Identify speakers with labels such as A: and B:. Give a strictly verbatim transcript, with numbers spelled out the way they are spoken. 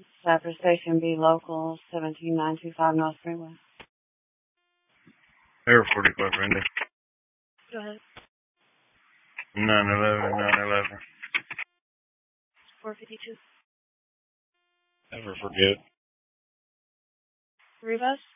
A: Cypress Station B Local, seventeen nine two five North Freeway.
B: Air forty-five, Randy.
A: Go ahead.
B: nine eleven, nine eleven.
A: four fifty-two.
B: Never forget.
A: Rivas?